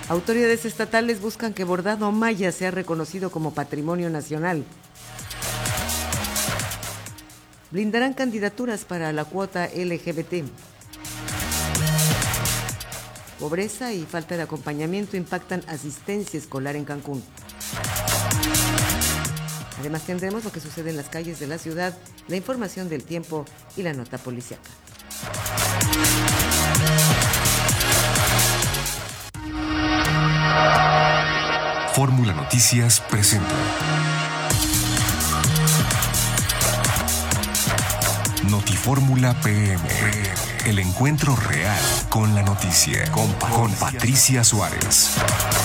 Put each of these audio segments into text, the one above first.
Autoridades estatales buscan que Bordado Maya sea reconocido como patrimonio nacional. Blindarán candidaturas para la cuota LGBT. Pobreza y falta de acompañamiento impactan asistencia escolar en Cancún. Además tendremos lo que sucede en las calles de la ciudad, la información del tiempo y la nota policíaca. Fórmula Noticias presenta Notifórmula PM, el encuentro real con la noticia, con Patricia Suárez.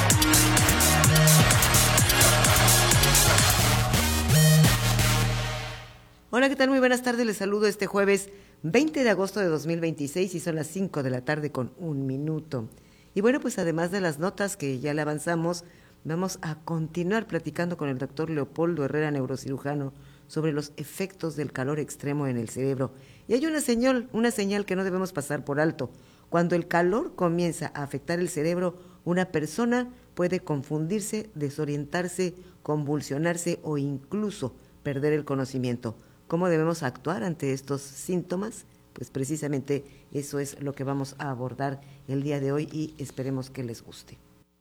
Hola, ¿qué tal? Muy buenas tardes, les saludo este jueves 20 de agosto de 2026 y son las 5 de la tarde con 1 minuto. Y bueno, pues además de las notas que ya le avanzamos, vamos a continuar platicando con el doctor Leopoldo Herrera, neurocirujano, sobre los efectos del calor extremo en el cerebro. Y hay una señal que no debemos pasar por alto. Cuando el calor comienza a afectar el cerebro, una persona puede confundirse, desorientarse, convulsionarse o incluso perder el conocimiento. ¿Cómo debemos actuar ante estos síntomas? Pues precisamente eso es lo que vamos a abordar el día de hoy y esperemos que les guste.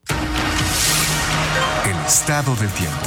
El estado del tiempo.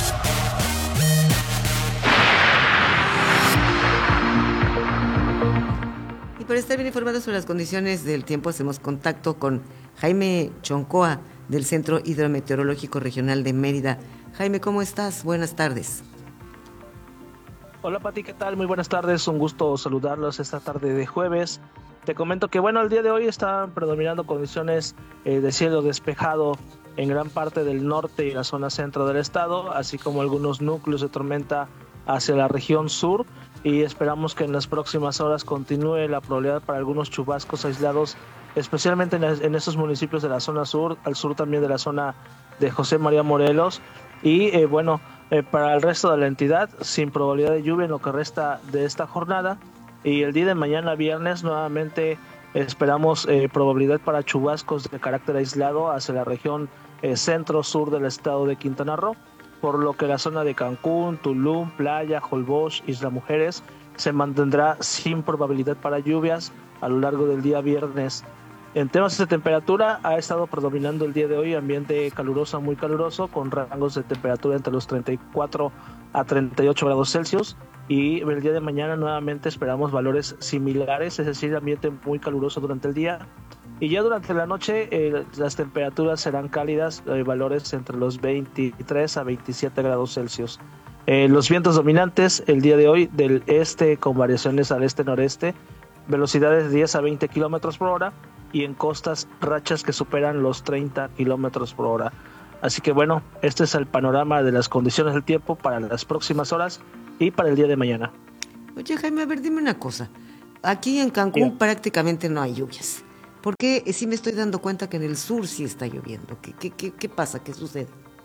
Y para estar bien informados sobre las condiciones del tiempo, hacemos contacto con Jaime Choncoa del Centro Hidrometeorológico Regional de Mérida. Jaime, ¿cómo estás? Buenas tardes. Hola Pati, ¿qué tal? Muy buenas tardes, un gusto saludarlos esta tarde de jueves. Te comento que bueno, el día de hoy están predominando condiciones de cielo despejado en gran parte del norte y la zona centro del estado, así como algunos núcleos de tormenta hacia la región sur, y esperamos que en las próximas horas continúe la probabilidad para algunos chubascos aislados, especialmente en estos municipios de la zona sur, al sur también de la zona de José María Morelos, y para el resto de la entidad, sin probabilidad de lluvia en lo que resta de esta jornada. Y el día de mañana, viernes, nuevamente esperamos probabilidad para chubascos de carácter aislado hacia la región centro-sur del estado de Quintana Roo, por lo que la zona de Cancún, Tulum, Playa, Holbox, Isla Mujeres se mantendrá sin probabilidad para lluvias a lo largo del día viernes. En temas de temperatura, ha estado predominando el día de hoy ambiente caluroso a muy caluroso, con rangos de temperatura entre los 34 a 38 grados Celsius. Y el día de mañana nuevamente esperamos valores similares, es decir, ambiente muy caluroso durante el día. Y ya durante la noche las temperaturas serán cálidas, valores entre los 23 a 27 grados Celsius. Los vientos dominantes el día de hoy del este con variaciones al este-noreste, velocidades de 10 a 20 kilómetros por hora, y en costas rachas que superan los 30 kilómetros por hora. Así que bueno, este es el panorama de las condiciones del tiempo para las próximas horas y para el día de mañana. Oye, Jaime, a ver, dime una cosa. Aquí en Cancún prácticamente no hay lluvias. ¿Por qué sí me estoy dando cuenta que en el sur sí está lloviendo? ¿Qué pasa? ¿Qué sucede?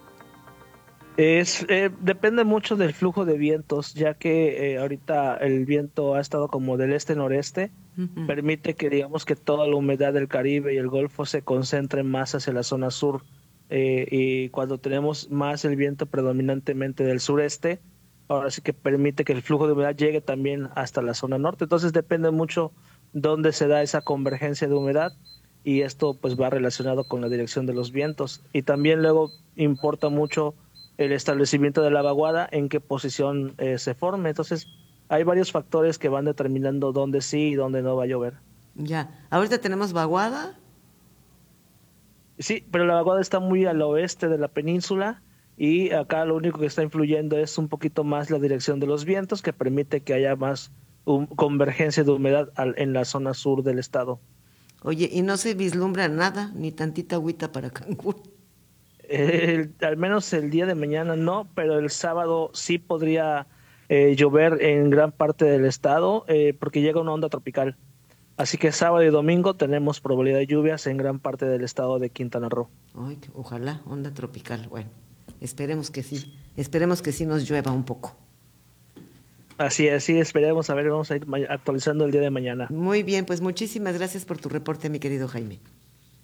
Depende mucho del flujo de vientos, ya que ahorita el viento ha estado como del este-noreste, permite que digamos que toda la humedad del Caribe y el Golfo se concentre más hacia la zona sur, y cuando tenemos más el viento predominantemente del sureste, ahora sí que permite que el flujo de humedad llegue también hasta la zona norte. Entonces depende mucho dónde se da esa convergencia de humedad, y esto pues va relacionado con la dirección de los vientos, y también luego importa mucho el establecimiento de la vaguada, en qué posición se forme. Entonces hay varios factores que van determinando dónde sí y dónde no va a llover. Ya, ahorita tenemos vaguada. Sí, pero la vaguada está muy al oeste de la península, y acá lo único que está influyendo es un poquito más la dirección de los vientos, que permite que haya más convergencia de humedad en la zona sur del estado. Oye, ¿y no se vislumbra nada, ni tantita agüita para Cancún? Al menos el día de mañana no, pero el sábado sí podría llover en gran parte del estado, porque llega una onda tropical. Así que sábado y domingo tenemos probabilidad de lluvias en gran parte del estado de Quintana Roo. Ay, ojalá, onda tropical. Bueno, esperemos que sí nos llueva un poco. Así es, sí, esperemos, a ver, vamos a ir actualizando el día de mañana. Muy bien, pues muchísimas gracias por tu reporte, mi querido Jaime.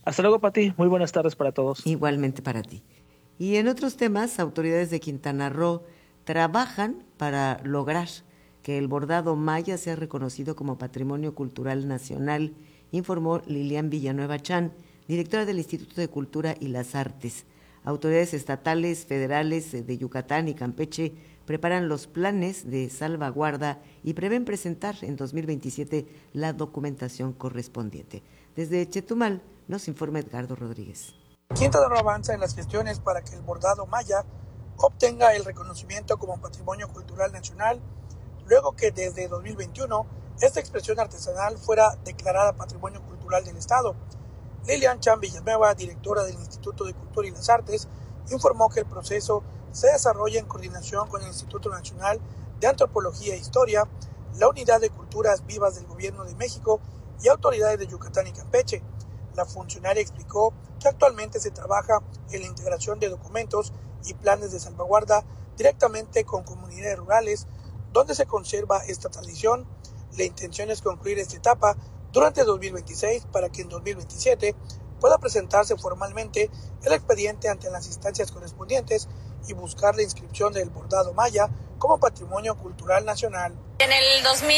Hasta luego, Pati. Muy buenas tardes para todos. Igualmente para ti. Y en otros temas, autoridades de Quintana Roo trabajan para lograr que el bordado maya sea reconocido como Patrimonio Cultural Nacional, informó Lilian Villanueva Chan, directora del Instituto de Cultura y las Artes. Autoridades estatales, federales de Yucatán y Campeche preparan los planes de salvaguarda y prevén presentar en 2027 la documentación correspondiente. Desde Chetumal nos informa Edgardo Rodríguez. Quintana Roo avanza en las gestiones para que el bordado maya obtenga el reconocimiento como Patrimonio Cultural Nacional, luego que desde 2021 esta expresión artesanal fuera declarada Patrimonio Cultural del Estado. Lilian Chan Villanueva, directora del Instituto de Cultura y las Artes, informó que el proceso se desarrolla en coordinación con el Instituto Nacional de Antropología e Historia, la Unidad de Culturas Vivas del Gobierno de México y autoridades de Yucatán y Campeche. La funcionaria explicó que actualmente se trabaja en la integración de documentos y planes de salvaguarda directamente con comunidades rurales donde se conserva esta tradición. La intención es concluir esta etapa durante 2026 para que en 2027 pueda presentarse formalmente el expediente ante las instancias correspondientes y buscar la inscripción del bordado maya como Patrimonio Cultural Nacional. En el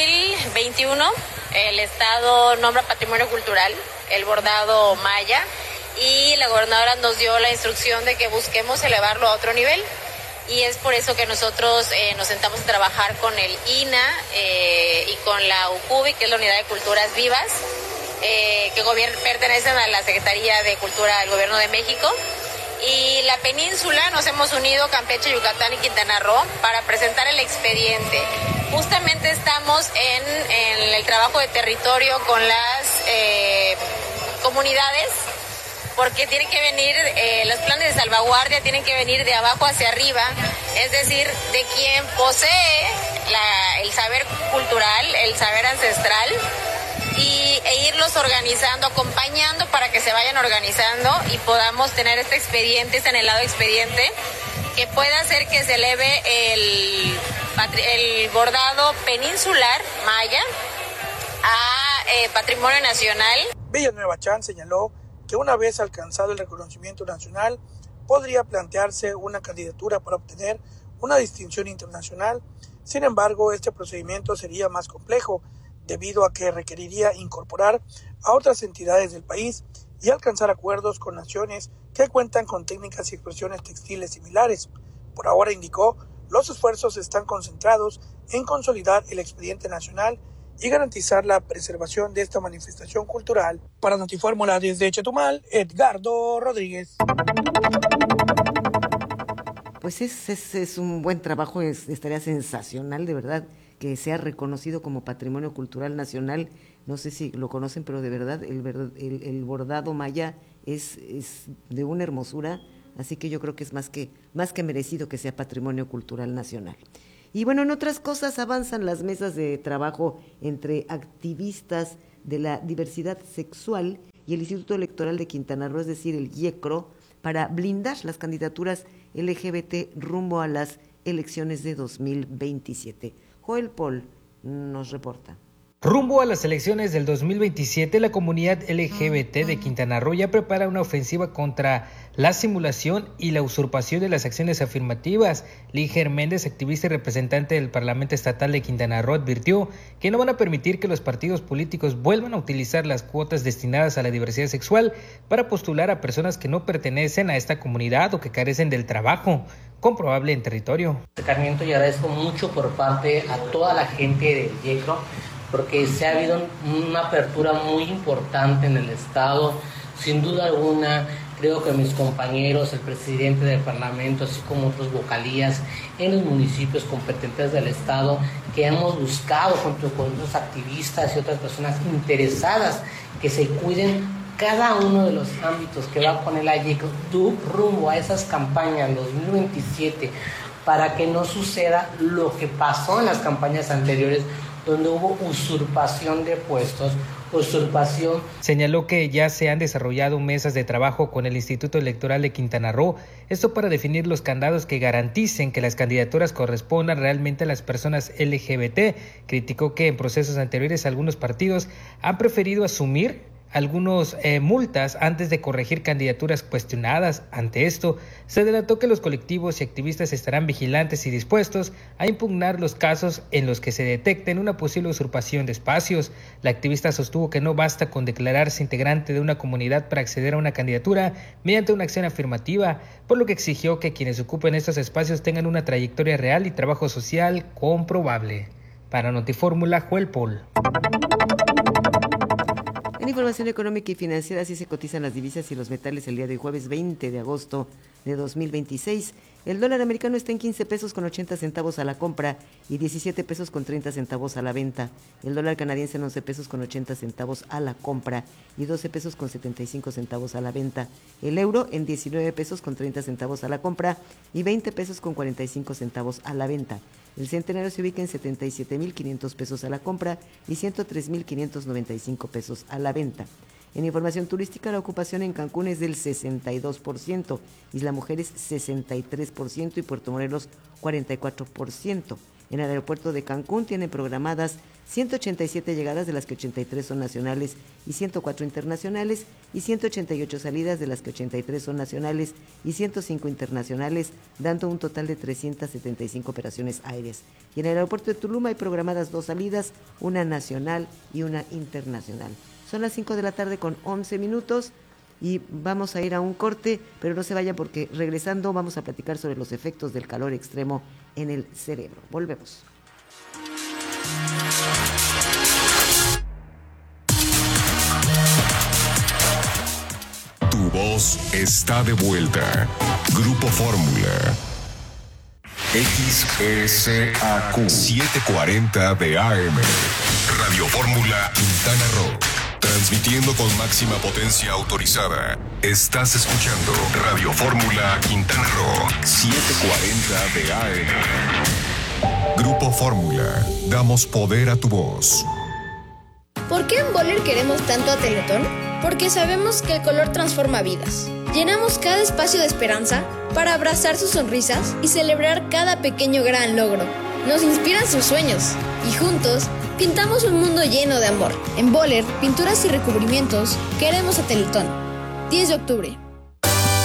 2021 el Estado nombra Patrimonio Cultural el bordado maya y la gobernadora nos dio la instrucción de que busquemos elevarlo a otro nivel. Y es por eso que nosotros nos sentamos a trabajar con el INA y con la UCUBI, que es la Unidad de Culturas Vivas, que pertenecen a la Secretaría de Cultura del Gobierno de México. Y la península nos hemos unido, Campeche, Yucatán y Quintana Roo, para presentar el expediente. Justamente estamos en el trabajo de territorio con las comunidades, porque tienen que venir, los planes de salvaguardia tienen que venir de abajo hacia arriba, es decir, de quien posee el saber cultural, el saber ancestral, e irlos organizando, acompañando para que se vayan organizando y podamos tener este expediente, este anhelado expediente, que pueda hacer que se eleve el bordado peninsular maya a Patrimonio Nacional. Villanueva Chan señaló que una vez alcanzado el reconocimiento nacional, podría plantearse una candidatura para obtener una distinción internacional. Sin embargo, este procedimiento sería más complejo, debido a que requeriría incorporar a otras entidades del país y alcanzar acuerdos con naciones que cuentan con técnicas y expresiones textiles similares. Por ahora, indicó, los esfuerzos están concentrados en consolidar el expediente nacional y garantizar la preservación de esta manifestación cultural. Para Notifórmula desde Chetumal, Edgardo Rodríguez. Pues es un buen trabajo, estaría sensacional, de verdad, que sea reconocido como Patrimonio Cultural Nacional. No sé si lo conocen, pero de verdad el bordado maya es de una hermosura, así que yo creo que es más que merecido que sea Patrimonio Cultural Nacional. Y bueno, en otras cosas avanzan las mesas de trabajo entre activistas de la diversidad sexual y el Instituto Electoral de Quintana Roo, es decir, el IECRO, para blindar las candidaturas LGBT rumbo a las elecciones de 2027. Joel Paul nos reporta. Rumbo a las elecciones del 2027, la comunidad LGBT de Quintana Roo ya prepara una ofensiva contra la simulación y la usurpación de las acciones afirmativas. Líger Méndez, activista y representante del Parlamento Estatal de Quintana Roo, advirtió que no van a permitir que los partidos políticos vuelvan a utilizar las cuotas destinadas a la diversidad sexual para postular a personas que no pertenecen a esta comunidad o que carecen del trabajo comprobable en territorio. Acercamiento y agradezco mucho por parte a toda la gente del IECRO, porque se ha habido una apertura muy importante en el Estado. Sin duda alguna, creo que mis compañeros, el presidente del Parlamento, así como otros vocalías en los municipios competentes del Estado, que hemos buscado junto con otros activistas y otras personas interesadas que se cuiden cada uno de los ámbitos que va a poner la IECRO rumbo a esas campañas 2027, para que no suceda lo que pasó en las campañas anteriores, donde hubo usurpación de puestos, usurpación. Señaló que ya se han desarrollado mesas de trabajo con el Instituto Electoral de Quintana Roo, esto para definir los candados que garanticen que las candidaturas correspondan realmente a las personas LGBT. Criticó que en procesos anteriores algunos partidos han preferido asumir algunos multas antes de corregir candidaturas cuestionadas. Ante esto, se delató que los colectivos y activistas estarán vigilantes y dispuestos a impugnar los casos en los que se detecten una posible usurpación de espacios. La activista sostuvo que no basta con declararse integrante de una comunidad para acceder a una candidatura mediante una acción afirmativa, por lo que exigió que quienes ocupen estos espacios tengan una trayectoria real y trabajo social comprobable. Para Notifórmula, Joel Paul. En información económica y financiera, así se cotizan las divisas y los metales el día de hoy, jueves 20 de agosto de 2026. El dólar americano está en 15 pesos con 80 centavos a la compra y 17 pesos con 30 centavos a la venta. El dólar canadiense en 11 pesos con 80 centavos a la compra y 12 pesos con 75 centavos a la venta. El euro en 19 pesos con 30 centavos a la compra y 20 pesos con 45 centavos a la venta. El centenario se ubica en 77.500 pesos a la compra y 103.595 pesos a la venta. En información turística, la ocupación en Cancún es del 62%, Isla Mujeres 63% y Puerto Morelos 44%. En el aeropuerto de Cancún tienen programadas 187 llegadas, de las que 83 son nacionales y 104 internacionales, y 188 salidas, de las que 83 son nacionales y 105 internacionales, dando un total de 375 operaciones aéreas. Y en el aeropuerto de Tulum hay programadas 2 salidas, una nacional y una internacional. Son las 5 de la tarde con 11 minutos y vamos a ir a un corte, pero no se vaya porque regresando vamos a platicar sobre los efectos del calor extremo en el cerebro. Volvemos. Tu voz está de vuelta. Grupo Fórmula. XECAQ 740 de AM. Radio Fórmula Quintana Roo. Transmitiendo con máxima potencia autorizada. Estás escuchando Radio Fórmula Quintana Roo 740 de AM. Grupo Fórmula. Damos poder a tu voz. ¿Por qué en Boller queremos tanto a Teletón? Porque sabemos que el color transforma vidas. Llenamos cada espacio de esperanza para abrazar sus sonrisas y celebrar cada pequeño gran logro. Nos inspiran sus sueños y juntos pintamos un mundo lleno de amor. En Boller, pinturas y recubrimientos, queremos a Teletón. 10 de octubre.